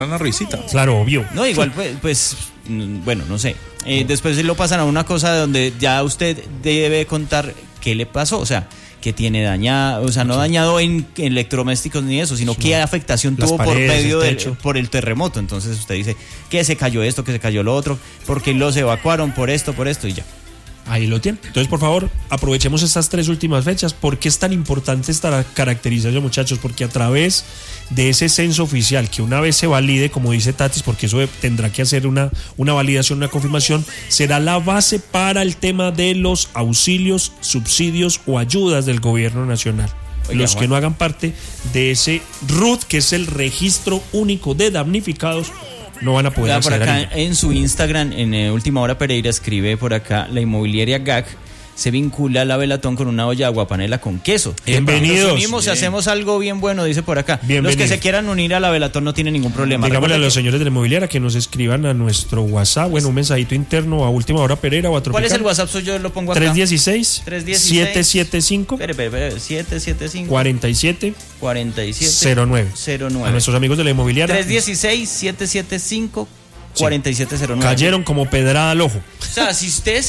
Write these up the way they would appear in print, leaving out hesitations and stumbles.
una risita. Claro, obvio. No, igual pues bueno, no sé. Después lo pasan a una cosa donde ya usted debe contar qué le pasó, o sea, qué tiene dañado, o sea, no dañado en electrodomésticos ni eso, sino qué afectación tuvo por medio por el terremoto. Entonces usted dice que se cayó esto, que se cayó lo otro, porque los evacuaron por esto y ya. Ahí lo tienen. Entonces, por favor, aprovechemos estas 3 últimas fechas. ¿Por qué es tan importante esta caracterización, muchachos? Porque a través de ese censo oficial, que una vez se valide, como dice Tatis, porque eso tendrá que hacer una validación, una confirmación, será la base para el tema de los auxilios, subsidios o ayudas del gobierno nacional. Oiga, los que no hagan parte de ese RUT, que es el Registro Único de Damnificados, no van a poder acceder por acá a en su Instagram, en Última Hora Pereira, escribe por acá: la inmobiliaria GAC se vincula a la Velatón con una olla de aguapanela con queso. Bienvenidos. Nos unimos y hacemos algo bien bueno, dice por acá. Los que se quieran unir a la Velatón no tienen ningún problema. Digámosle a los señores de la inmobiliaria que nos escriban a nuestro WhatsApp, bueno, un mensajito interno a Última Hora Pereira o a Tropical. ¿Cuál es el WhatsApp? Yo lo pongo acá. 316-775 775 47 09. A nuestros amigos de la inmobiliaria. 316-775 4709. Cayeron como pedrada al ojo. O sea, si ustedes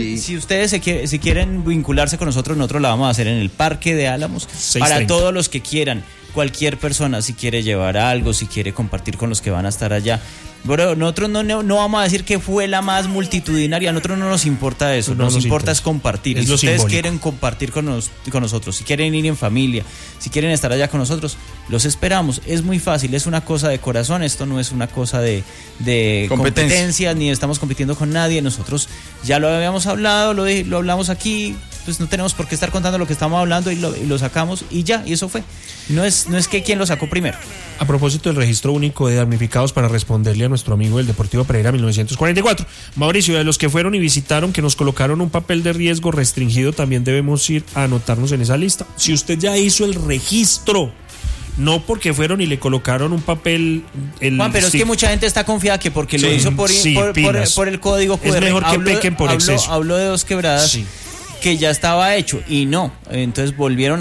se quieren vincularse con nosotros la vamos a hacer en el Parque de Álamos. 6:30. Para todos los que quieran, cualquier persona, si quiere llevar algo, si quiere compartir con los que van a estar allá. Bueno, nosotros no vamos a decir que fue la más multitudinaria, a nosotros no nos importa eso, nos importa es compartir. Y si ustedes quieren compartir con nosotros, si quieren ir en familia, si quieren estar allá con nosotros, los esperamos. Es muy fácil, es una cosa de corazón, esto no es una cosa de competencia, ni estamos compitiendo con nadie. Nosotros ya lo habíamos hablado, lo hablamos aquí, pues no tenemos por qué estar contando lo que estamos hablando y lo sacamos y ya, y eso fue. No es que quién lo sacó primero. A propósito del Registro Único de Damnificados, para responderle a nuestro amigo del Deportivo Pereira 1944, Mauricio, de los que fueron y visitaron, que nos colocaron un papel de riesgo restringido, también debemos ir a anotarnos en esa lista. Si usted ya hizo el registro, no porque fueron y le colocaron un papel. Juan, pero es que mucha gente está confiada que porque lo hizo por el código QR. Es mejor que pequen por exceso. Habló de Dos Quebradas. Sí. Que ya estaba hecho y no, entonces volvieron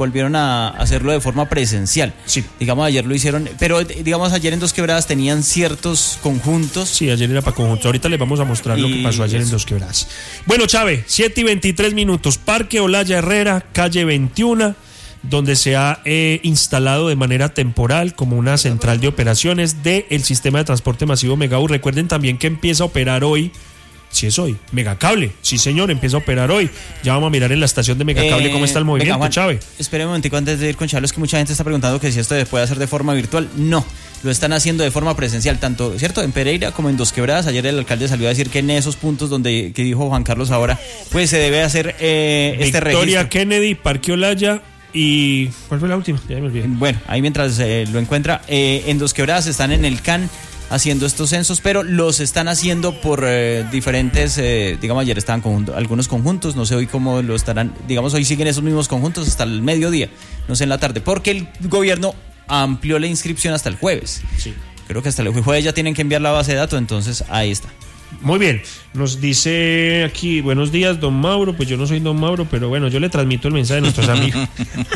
a hacerlo de forma presencial. Sí. Digamos, ayer lo hicieron, pero digamos ayer en Dos Quebradas tenían ciertos conjuntos. Sí, ayer era para conjuntos. Ahorita les vamos a mostrar lo que pasó ayer en Dos Quebradas. Bueno, Chávez, 7:23, Parque Olaya Herrera, calle 21, donde se ha instalado de manera temporal como una central de operaciones del sistema de transporte masivo Megabús. Recuerden también que empieza a operar hoy. Sí, es hoy. Megacable. Sí, señor, empieza a operar hoy. Ya vamos a mirar en la estación de Megacable cómo está el movimiento, Chávez. Espere un momentico antes de ir con Charlos, que mucha gente está preguntando que si esto se puede hacer de forma virtual. No, lo están haciendo de forma presencial, tanto, ¿cierto?, en Pereira como en Dos Quebradas. Ayer el alcalde salió a decir que en esos puntos que dijo Juan Carlos ahora, pues se debe hacer este registro. Victoria Kennedy, Parque Olaya y... ¿cuál fue la última? Ya me olvidé. Bueno, ahí mientras lo encuentra, en Dos Quebradas están en el CAN haciendo estos censos, pero los están haciendo por diferentes, digamos, ayer estaban algunos conjuntos, no sé hoy cómo lo estarán, digamos, hoy siguen esos mismos conjuntos hasta el mediodía, no sé en la tarde, porque el gobierno amplió la inscripción hasta el jueves. Sí. Creo que hasta el jueves ya tienen que enviar la base de datos, entonces ahí está. Muy bien, nos dice aquí, buenos días, don Mauro. Pues yo no soy don Mauro, pero bueno, yo le transmito el mensaje de nuestros amigos.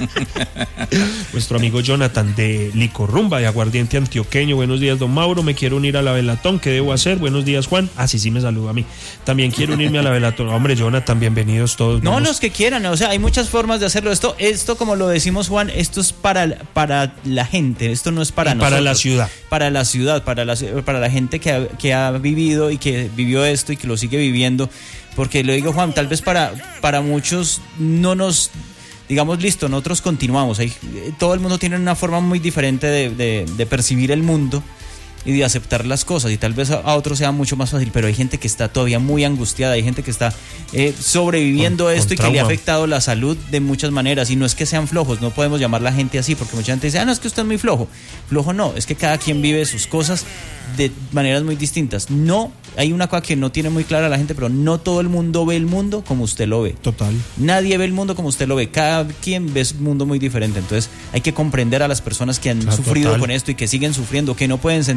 Nuestro amigo Jonathan de Licorrumba, de Aguardiente Antioqueño. Buenos días, don Mauro, me quiero unir a la Velatón, ¿qué debo hacer? Buenos días, Juan. Sí me saluda a mí. También quiero unirme a la Velatón. Hombre, Jonathan, bienvenidos todos. No, los que quieran, o sea, hay muchas formas de hacerlo. Esto como lo decimos, Juan, esto es para la gente, esto no es para nosotros. Para la ciudad. Para la ciudad, para la gente que ha vivido y que vivió esto y que lo sigue viviendo, porque lo digo, Juan, tal vez para muchos no nos, digamos, listo, nosotros continuamos, todo el mundo tiene una forma muy diferente de percibir el mundo y de aceptar las cosas, y tal vez a otros sea mucho más fácil, pero hay gente que está todavía muy angustiada, hay gente que está sobreviviendo esto y que le ha afectado la salud de muchas maneras, y no es que sean flojos, no podemos llamar a la gente así, porque mucha gente dice, no, es que usted es muy flojo no, es que cada quien vive sus cosas de maneras muy distintas. No, hay una cosa que no tiene muy clara la gente, pero no todo el mundo ve el mundo como usted lo ve. Total. Nadie ve el mundo como usted lo ve, cada quien ve el mundo muy diferente, entonces hay que comprender a las personas que han sufrido con esto y que siguen sufriendo, que no pueden sentir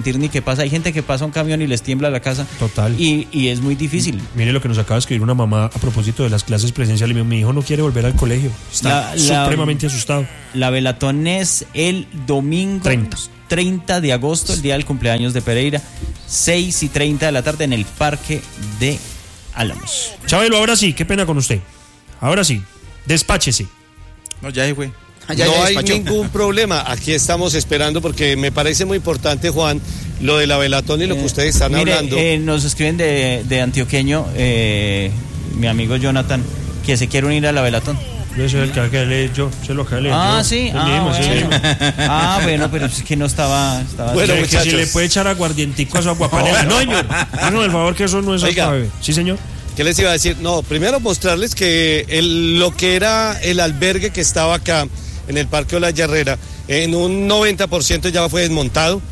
sentir ni qué pasa. Hay gente que pasa un camión y les tiembla la casa. Total. Y es muy difícil. Mire lo que nos acaba de escribir una mamá a propósito de las clases presenciales. Mi hijo no quiere volver al colegio. Está supremamente asustado. La velatón es el domingo 30 de agosto, el día del cumpleaños de Pereira, 6:30 de la tarde en el Parque de Álamos. Chabelo, ahora sí, qué pena con usted. Ahora sí, despáchese. No, ya fue. No hay ningún problema. Aquí estamos esperando porque me parece muy importante, Juan, lo de la velatón y lo que ustedes están hablando. Nos escriben de Antioqueño, mi amigo Jonathan, que se quiere unir a la velatón. Yo soy el que leí yo, sé lo que leí yo. Sí. Bueno, pero es que no estaba bueno, que si le puede echar aguardientico a su aguapanela. No, señor. Háganme el favor que eso no es Oiga, bebé. Sí, señor. ¿Qué les iba a decir? No, primero mostrarles que lo que era el albergue que estaba acá en el Parque Olaya Herrera, en un 90% ya fue desmontado.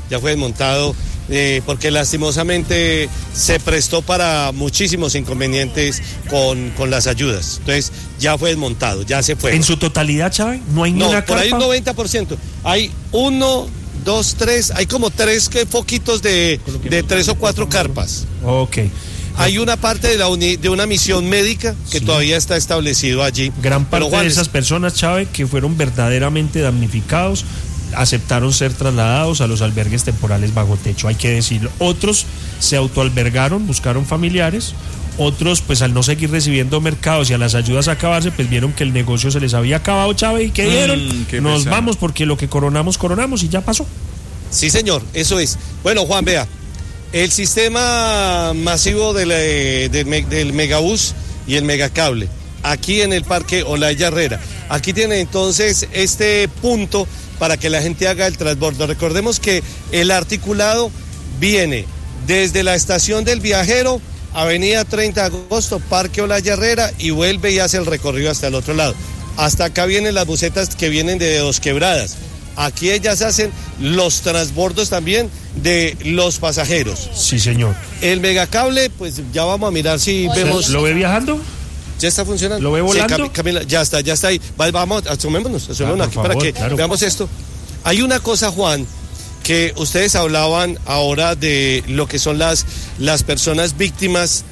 Porque lastimosamente se prestó para muchísimos inconvenientes con las ayudas. Entonces ya fue desmontado, ya se fue. ¿En su totalidad, Chávez? ¿No hay ni una carpa? Por ahí un 90%. Hay 1, 2, 3, hay como 3 foquitos de 3 o 4 carpas. Ok. Hay una parte de una misión médica que todavía está establecido allí. Gran parte de esas personas, Chávez, que fueron verdaderamente damnificados, aceptaron ser trasladados a los albergues temporales bajo techo, hay que decirlo. Otros se autoalbergaron, buscaron familiares. Otros, pues al no seguir recibiendo mercados y a las ayudas acabarse, pues vieron que el negocio se les había acabado, Chávez, ¿y qué dieron? Nos vamos porque lo que coronamos y ya pasó. Sí, señor, eso es. Bueno, Juan, vea, el sistema masivo del megabús y el megacable, aquí en el Parque Olaya Herrera. Aquí tiene entonces este punto para que la gente haga el transbordo. Recordemos que el articulado viene desde la estación del Viajero, Avenida 30 de Agosto, Parque Olaya Herrera, y vuelve y hace el recorrido hasta el otro lado. Hasta acá vienen las busetas que vienen de Dos Quebradas. Aquí ellas hacen los transbordos también de los pasajeros. Sí, señor. El megacable, pues ya vamos a mirar si vemos. ¿Lo ve viajando? ¿Ya está funcionando? ¿Lo ve volando? Sí, Camila, ya está ahí. Vamos, asomémonos aquí favor, para que veamos esto. Hay una cosa, Juan, que ustedes hablaban ahora de lo que son las personas víctimas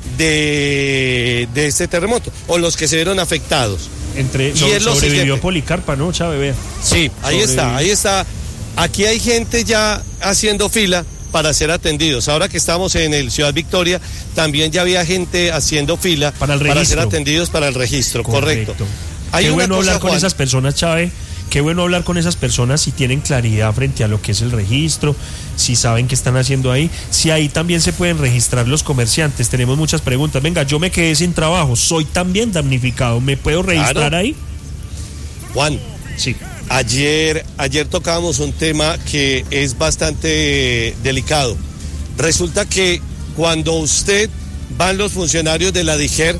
de este terremoto, o los que se vieron afectados. Sobrevivió Policarpa, ¿no, Chávez? Vea. Sí, ahí está. Aquí hay gente ya haciendo fila para ser atendidos. Ahora que estamos en el Ciudad Victoria, también ya había gente haciendo fila para ser atendidos para el registro. Correcto. Qué bueno hablar con esas personas, Chávez. Qué bueno hablar con esas personas si tienen claridad frente a lo que es el registro, si saben qué están haciendo ahí, si ahí también se pueden registrar los comerciantes. Tenemos muchas preguntas. Venga, yo me quedé sin trabajo, soy también damnificado, ¿me puedo registrar ahí? Juan, sí. Ayer tocábamos un tema que es bastante delicado. Resulta que cuando usted van los funcionarios de la DIGER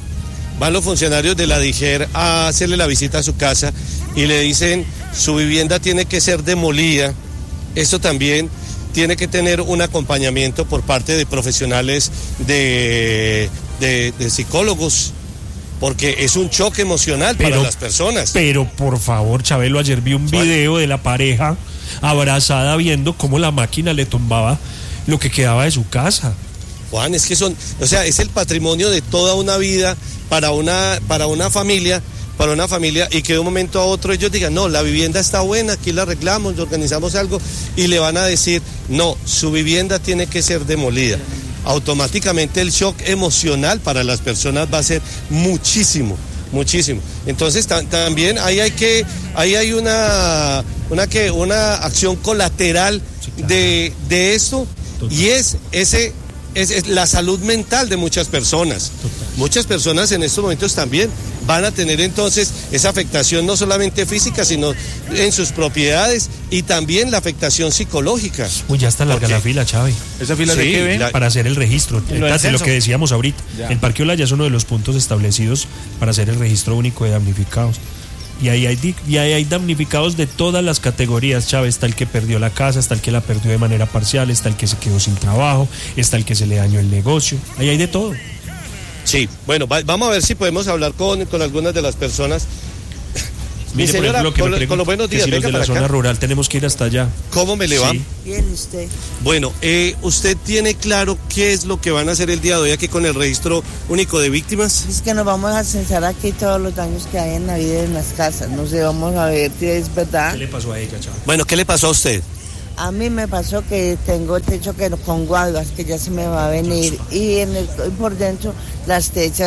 a hacerle la visita a su casa y le dicen su vivienda tiene que ser demolida, esto también tiene que tener un acompañamiento por parte de profesionales de psicólogos, porque es un choque emocional para las personas. Pero por favor, Chabelo, ayer vi un video de la pareja abrazada viendo cómo la máquina le tumbaba lo que quedaba de su casa. Juan, es que es el patrimonio de toda una vida para una familia, y que de un momento a otro ellos digan, no, la vivienda está buena, aquí la arreglamos, organizamos algo, y le van a decir, no, su vivienda tiene que ser demolida. Automáticamente el shock emocional para las personas va a ser muchísimo. Entonces también ahí hay una acción colateral de esto. Total. Y es la salud mental de muchas personas. Total. Muchas personas en estos momentos también van a tener entonces esa afectación no solamente física, sino en sus propiedades, y también la afectación psicológica. Uy, ya está larga la fila, Chávez. ¿Esa fila de qué ven? Para hacer el registro. Lo que decíamos ahorita. Ya. El Parque Olaya es uno de los puntos establecidos para hacer el registro único de damnificados. Y ahí hay damnificados de todas las categorías, Chávez. Está el que perdió la casa, está el que la perdió de manera parcial, está el que se quedó sin trabajo, está el que se le dañó el negocio. Ahí hay de todo. Sí, bueno, vamos a ver si podemos hablar con algunas de las personas. Mire, por ejemplo, que con los buenos días, que si los de la zona rural tenemos que ir hasta allá. ¿Cómo me le va? Sí. Bien, usted. Bueno, ¿usted tiene claro qué es lo que van a hacer el día de hoy aquí con el registro único de víctimas? Es que nos vamos a censar aquí todos los daños que hay en la vida en las casas. No sé, vamos a ver si es verdad. ¿Qué le pasó a ella, chaval? Bueno, ¿qué le pasó a usted? A mí me pasó que tengo el techo que con guaduas, que ya se me va a venir. Y por dentro las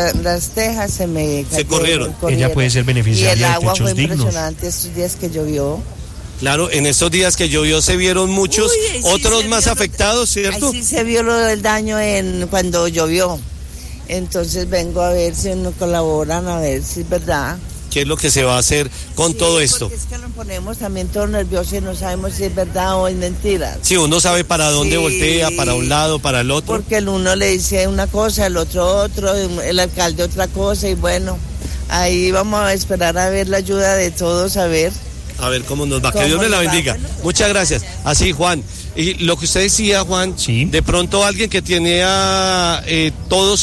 tejas se me corrieron. Ella puede ser beneficiaria de techos dignos. Y el agua fue dignos. Impresionante estos días que llovió. Claro, en estos días que llovió se vieron muchos, otros más afectados, ¿cierto? Ahí sí se vio lo del daño cuando llovió. Entonces vengo a ver si nos colaboran, a ver si es verdad. ¿Qué es lo que se va a hacer con todo esto? Porque es que nos ponemos también todos nerviosos y no sabemos si es verdad o es mentira. Sí, uno sabe para dónde voltea, para un lado, para el otro. Porque el uno le dice una cosa, el otro, el alcalde otra cosa, y bueno, ahí vamos a esperar a ver la ayuda de todos, a ver cómo nos va. Que Dios me la bendiga. Muchas gracias. Así, Juan. Y lo que usted decía, Juan, sí. De pronto alguien que tenía todo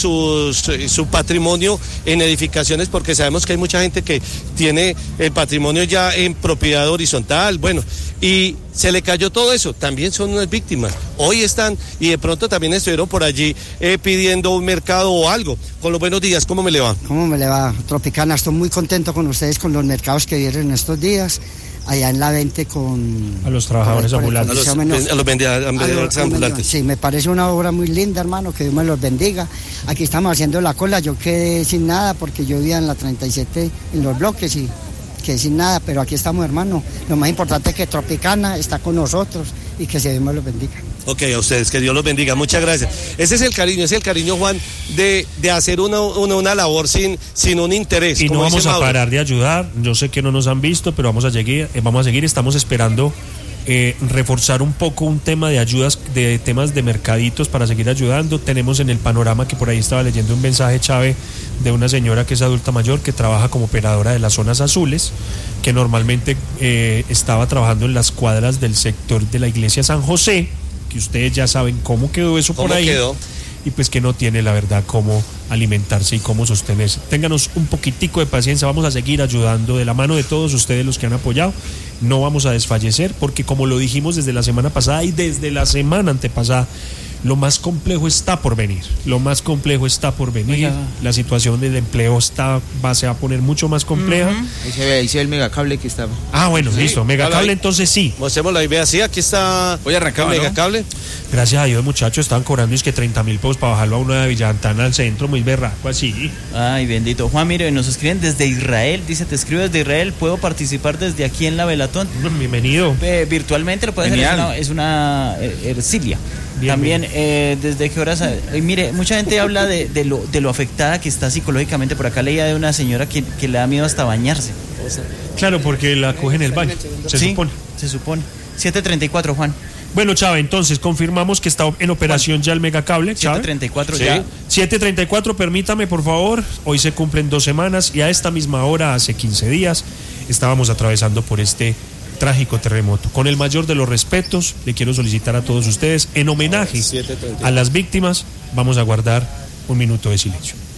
su patrimonio en edificaciones, porque sabemos que hay mucha gente que tiene el patrimonio ya en propiedad horizontal, bueno, y se le cayó todo eso, también son unas víctimas. Hoy están, y de pronto también estuvieron por allí pidiendo un mercado o algo. Con los buenos días, ¿cómo me le va? ¿Cómo me le va? Tropicana, estoy muy contento con ustedes, con los mercados que dieron en estos días. Allá en la 20 a los trabajadores ambulantes. A los vendedores ambulantes. Sí, me parece una obra muy linda, hermano, que Dios me los bendiga. Aquí estamos haciendo la cola, yo quedé sin nada porque yo vivía en la 37 en los bloques y quedé sin nada, pero aquí estamos, hermano. Lo más importante es que Tropicana está con nosotros y que Dios me los bendiga. Ok, a ustedes, que Dios los bendiga, muchas gracias. Ese es el cariño, Juan, de hacer una labor sin un interés. Y no vamos a parar de ayudar, yo sé que no nos han visto, pero vamos a seguir, estamos esperando reforzar un poco un tema de ayudas, de temas de mercaditos para seguir ayudando. Tenemos en el panorama, que por ahí estaba leyendo un mensaje, Chávez, de una señora que es adulta mayor, que trabaja como operadora de las zonas azules, que normalmente estaba trabajando en las cuadras del sector de la iglesia San José, que ustedes ya saben cómo quedó eso por ahí. Y pues que no tiene la verdad cómo alimentarse y cómo sostenerse. Ténganos un poquitico de paciencia, vamos a seguir ayudando de la mano de todos ustedes los que han apoyado. No vamos a desfallecer porque, como lo dijimos desde la semana pasada y desde la semana antepasada, lo más complejo está por venir. La situación del empleo se va a poner mucho más compleja. Ahí se ve el megacable que está. Ah, bueno, sí. Listo. Megacable, entonces sí. Mostremos la idea. Sí, aquí está. Hoy arrancaba, el megacable. Gracias a Dios, muchachos, estaban cobrando es que 30.000 pesos para bajarlo a uno de Villantana al centro, muy berraco así. Ay, bendito. Juan, mire, nos escriben desde Israel. Dice, te escribo desde Israel. ¿Puedo participar desde aquí en la Velatón? Bienvenido. Virtualmente lo puede hacer. Es una Ercilia. También, ¿desde qué horas? Mire, mucha gente habla de lo afectada que está psicológicamente. Por acá leía de una señora que le da miedo hasta bañarse. Claro, porque la coge en el baño. Se supone. 7:34, Juan. Bueno, Chávez, entonces confirmamos que está en operación ya el megacable. 7:34 ¿sí? ya. 7:34, permítame, por favor. Hoy se cumplen 2 semanas y a esta misma hora, hace 15 días, estábamos atravesando por este trágico terremoto. Con el mayor de los respetos, le quiero solicitar a todos ustedes, en homenaje a las víctimas, vamos a guardar un minuto de silencio.